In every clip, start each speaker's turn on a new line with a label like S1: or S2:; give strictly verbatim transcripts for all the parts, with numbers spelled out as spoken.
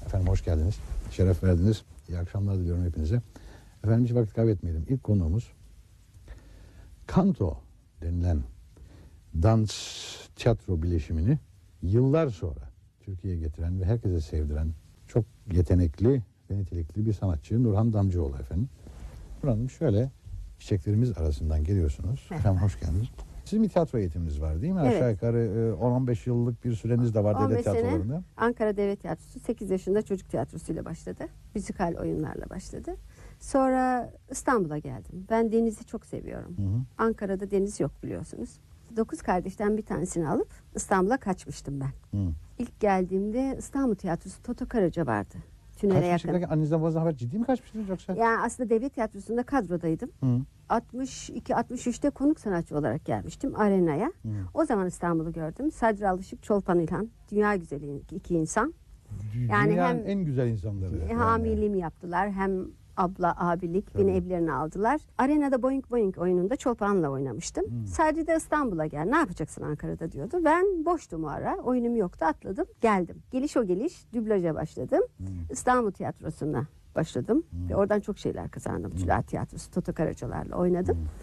S1: Efendim hoş geldiniz. Şeref verdiniz. İyi akşamlar diliyorum hepinize. Efendim hiç vakit kaybetmeyelim. İlk konuğumuz Kanto denilen dans tiyatro bileşimini yıllar sonra Türkiye'ye getiren ve herkese sevdiren çok yetenekli ve nitelikli bir sanatçı Nurhan Damcıoğlu efendim. Nurhan Hanım şöyle çiçeklerimiz arasından geliyorsunuz. Efendim hoş geldiniz. Sizin bir tiyatro eğitiminiz var değil mi?
S2: Evet.
S1: Aşağı yukarı on on beş yıllık bir süreniz de var devlet tiyatrolarında.
S2: sene Ankara Devlet Tiyatrosu, sekiz yaşında çocuk tiyatrosuyla başladı. Müzikal oyunlarla başladı. Sonra İstanbul'a geldim. Ben denizi çok seviyorum.
S1: Hı hı.
S2: Ankara'da deniz yok biliyorsunuz. Dokuz kardeşten bir tanesini alıp İstanbul'a kaçmıştım ben.
S1: Hı.
S2: İlk geldiğimde İstanbul Tiyatrosu Toto Karaca vardı. Tünele
S1: Kaçmıştık
S2: yakın.
S1: derken annenizden babanızdan haber ciddi mi kaçmıştınız yoksa?
S2: Yani aslında Devlet Tiyatrosu'nda kadrodaydım.
S1: Hı.
S2: altmış iki altmış üçte konuk sanatçı olarak gelmiştim Arena'ya.
S1: Hı.
S2: O zaman İstanbul'u gördüm. Sadri Alışık, Çolpan İlhan, dünya güzeli iki insan. Yani
S1: Dünyanın
S2: hem-
S1: en güzel insanları. Yani.
S2: Hamileliğimi yaptılar, hem abla abilik, beni
S1: Tabii.
S2: evlerine aldılar. Arena'da Boing Boing oyununda Çolpan'la oynamıştım.
S1: Hmm.
S2: Sadri de İstanbul'a gel, ne yapacaksın Ankara'da diyordu. Ben boştum o ara, oyunum yoktu, atladım, geldim. Geliş o geliş dublaja başladım.
S1: Hmm.
S2: İstanbul Tiyatrosu'na başladım.
S1: Hmm.
S2: Ve oradan çok şeyler kazandım. Tülay Tiyatrosu, Toto Karacalar'la oynadım.
S1: Hmm.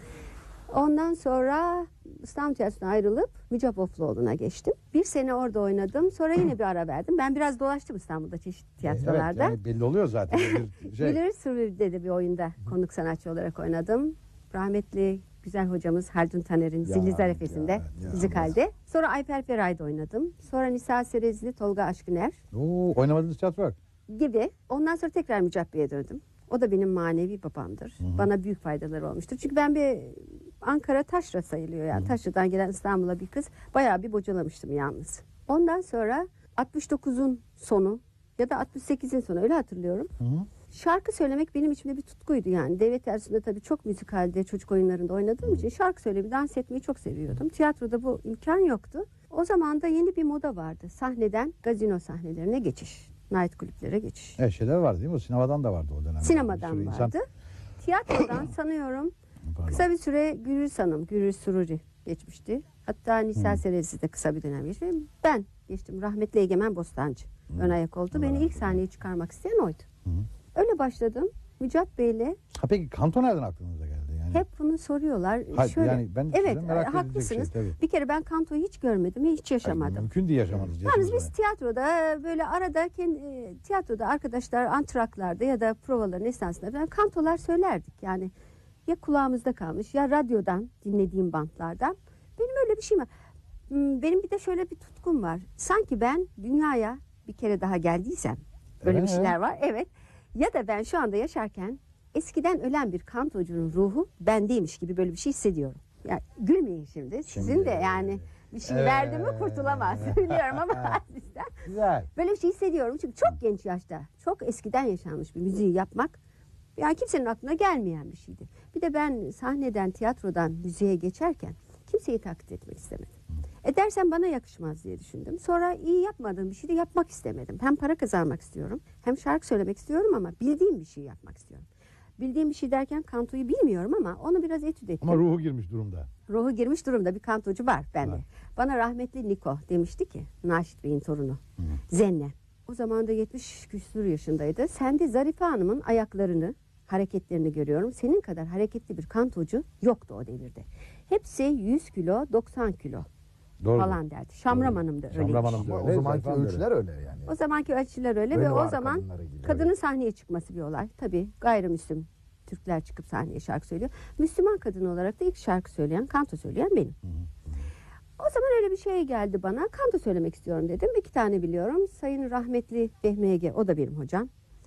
S2: Ondan sonra İstanbul Tiyatrosu'na ayrılıp Mücap Ofluoğlu'na geçtim. Bir sene orada oynadım. Sonra yine bir ara verdim. Ben biraz dolaştım İstanbul'da çeşitli tiyatrolarda.
S1: Evet, yani belli oluyor zaten. Bir şey.
S2: Bilir Sürür'de de bir oyunda konuk sanatçı olarak oynadım. Rahmetli güzel hocamız Haldun Taner'in
S1: Ya,
S2: Zilli Zarefesi'nde,
S1: ya, ya.
S2: müzikalde. Sonra Ayfer Feray'da oynadım. Sonra Nisa Serezli, Tolga Aşkıner
S1: Oo, oynamadığınız tiyatro var.
S2: gibi. Ondan sonra tekrar Mücap Bey'e döndüm. O da benim manevi babamdır.
S1: Hı hı.
S2: Bana büyük faydaları olmuştur. Çünkü ben bir Ankara taşra sayılıyor yani.
S1: Hı.
S2: Taşra'dan gelen İstanbul'a bir kız. Bayağı bir bocalamıştım yalnız. Ondan sonra altmış dokuzun sonu ya da altmış sekizin sonu, öyle hatırlıyorum.
S1: Hı hı.
S2: Şarkı söylemek benim içimde bir tutkuydu yani. Devlet tiyatrosunda tabii çok müzikalde, çocuk oyunlarında oynadığım
S1: Hı.
S2: için şarkı söylemeyi, dans etmeyi çok seviyordum. Tiyatroda bu imkan yoktu. O zaman da yeni bir moda vardı. Sahneden gazino sahnelerine geçiş. Night kulüplere geçiş.
S1: Evet, şeyler var değil mi? O sinemadan da vardı o dönem. Bir
S2: Sinemadan
S1: sürü
S2: vardı.
S1: insan-
S2: Tiyatrodan sanıyorum
S1: Pardon.
S2: kısa bir süre Gürüz Hanım, Gürüz Sururi geçmişti. Hatta Nisa
S1: Hı.
S2: Serezli de kısa bir dönem geçti. Ben geçtim. Rahmetli Egemen Bostancı
S1: Hı.
S2: ön ayak oldu. Beni
S1: Allah
S2: ilk
S1: Allah.
S2: sahneye çıkarmak isteyen oydu.
S1: Hı hı.
S2: Öyle başladım. Mücap Bey'le
S1: Ha, peki kanto nereden aklınıza geldi? Yani,
S2: hep bunu soruyorlar.
S1: Hayır,
S2: Şöyle,
S1: yani ben
S2: evet,
S1: merak edilecek
S2: haklısınız.
S1: şey, tabii.
S2: Bir kere ben kantoyu hiç görmedim ve hiç
S1: Hayır,
S2: yaşamadım.
S1: mümkün değil yaşamanız.
S2: Yalnız
S1: yaşınız
S2: biz
S1: var.
S2: tiyatroda böyle arada kendi, e, tiyatroda arkadaşlar antraklarda ya da provaların esnasında falan kantolar söylerdik. Yani ya kulağımızda kalmış ya radyodan dinlediğim bantlardan. Benim öyle bir şeyim var. Hmm, Benim bir de şöyle bir tutkum var. Sanki ben dünyaya bir kere daha geldiysem, böyle
S1: Öyle
S2: bir
S1: mi?
S2: şeyler var. Evet. Ya da ben şu anda yaşarken eskiden ölen bir kantocunun ruhu bendeymiş gibi böyle bir şey hissediyorum. Ya gülmeyin şimdi. Sizin
S1: Şimdi-
S2: de yani bir şey
S1: Evet.
S2: verdi mi kurtulamaz. Biliyorum ama sizden.
S1: Güzel.
S2: Böyle bir şey hissediyorum. Çünkü çok genç yaşta, çok eskiden yaşanmış bir müziği yapmak yani kimsenin aklına gelmeyen bir şeydi. Bir de ben sahneden, tiyatrodan müziğe geçerken kimseyi taklit etmek istemedim. Edersem bana yakışmaz diye düşündüm. Sonra iyi yapmadığım bir şey de yapmak istemedim. Hem para kazanmak istiyorum, hem şarkı söylemek istiyorum ama bildiğim bir şey yapmak istiyorum. Bildiğim bir şey derken kantoyu bilmiyorum ama onu biraz etüt ettim.
S1: Ama ruhu girmiş durumda.
S2: Ruhu girmiş durumda bir kantocu var bende.
S1: Var.
S2: Bana rahmetli Niko demişti ki, Naşit Bey'in torunu,
S1: Hı.
S2: Zenne. O zaman da yetmiş küsur yaşındaydı. Sen de Zarife Hanım'ın ayaklarını, hareketlerini görüyorum. Senin kadar hareketli bir kantocu yoktu o devirde. Hepsi yüz kilo, doksan kilo
S1: Doğru.
S2: falan derdi. Şamram Hanım da öyleymiş.
S1: Şamram Hanım da
S3: Ama
S1: öyle.
S3: o zamanki
S1: Zarife Hanım da
S3: ölçüler öyle yani.
S2: O zamanki ölçüler öyle ve o
S3: Renoir
S2: zaman
S3: kadınları gibi,
S2: kadının
S3: evet.
S2: sahneye çıkması bir olay. Tabii gayrimüslim Türkler çıkıp sahneye şarkı söylüyor. Müslüman kadın olarak da ilk şarkı söyleyen, kanto söyleyen benim.
S1: Hı hı.
S2: O zaman öyle bir şey geldi bana. Kanto söylemek istiyorum dedim. İki tane biliyorum. Sayın rahmetli Fehmi Ege, o da benim hocam.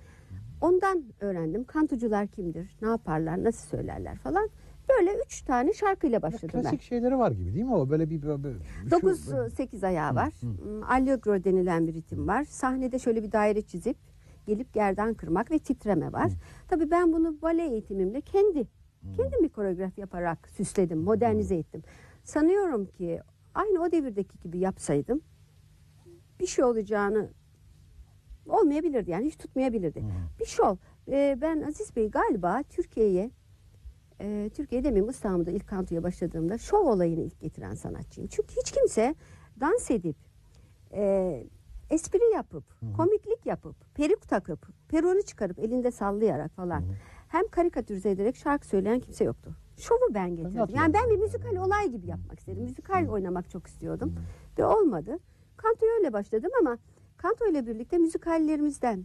S2: Ondan öğrendim. Kantocular kimdir, ne yaparlar, nasıl söylerler falan. Böyle üç tane şarkıyla başladım ben.
S1: Klasik şeyleri var gibi değil mi o? Böyle bir... Böyle, böyle- şu-
S2: dokuz sekiz ayağı var.
S1: Hı,
S2: Hmm, Allegro denilen bir ritim var. Sahnede şöyle bir daire çizip gelip gerdan kırmak ve titreme var.
S1: Hı.
S2: Tabii ben bunu bale eğitimimle kendi
S1: Hı.
S2: kendim bir koreografi yaparak süsledim, modernize ettim. Sanıyorum ki aynı o devirdeki gibi yapsaydım bir şey olacağını olmayabilirdi yani, hiç tutmayabilirdi.
S1: Hı.
S2: Bir şov. Ee, ben Aziz Bey galiba Türkiye'ye e, Türkiye demeyeyim, İstanbul'da ilk kantoya başladığımda şov olayını ilk getiren sanatçıyım. Çünkü hiç kimse dans edip e, espri yapıp, komiklik yapıp, peruk takıp, peruğunu çıkarıp elinde sallayarak falan hem karikatürize ederek şarkı söyleyen kimse yoktu. Şovu ben getirdim. Yani ben bir müzikal olay gibi yapmak istedim. Müzikal oynamak çok istiyordum ve olmadı. Kantoya öyle başladım ama kanto ile birlikte müzikallerimizden